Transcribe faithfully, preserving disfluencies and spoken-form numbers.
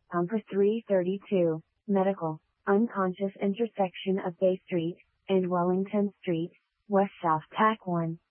Number three thirty-two, Medical, unconscious intersection of Bay Street and Wellington Street, West South Tack one.